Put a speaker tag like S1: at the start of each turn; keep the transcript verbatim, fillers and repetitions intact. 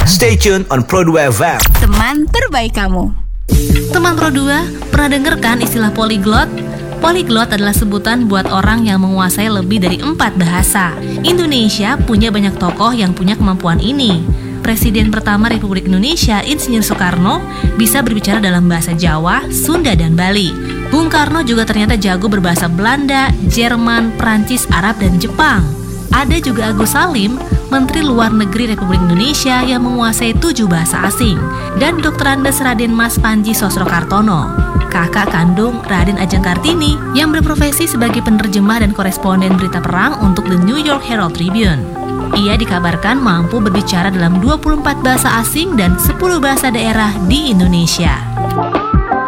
S1: Stay tuned on Pro dua F M.
S2: Teman terbaik kamu.
S3: Teman Pro dua, pernah dengarkan istilah polyglot? Polyglot adalah sebutan buat orang yang menguasai lebih dari empat bahasa. Indonesia punya banyak tokoh yang punya kemampuan ini. Presiden pertama Republik Indonesia, Insinyur Soekarno, bisa berbicara dalam bahasa Jawa, Sunda, dan Bali. Bung Karno juga ternyata jago berbahasa Belanda, Jerman, Prancis, Arab, dan Jepang. Ada juga Agus Salim, Menteri Luar Negeri Republik Indonesia yang menguasai tujuh bahasa asing. Dan Doktor Andes Raden Mas Panji Sosrokartono, kakak kandung Raden Ajeng Kartini, yang berprofesi sebagai penerjemah dan koresponden berita perang untuk The New York Herald Tribune. Ia dikabarkan mampu berbicara dalam dua puluh empat bahasa asing dan sepuluh bahasa daerah di Indonesia.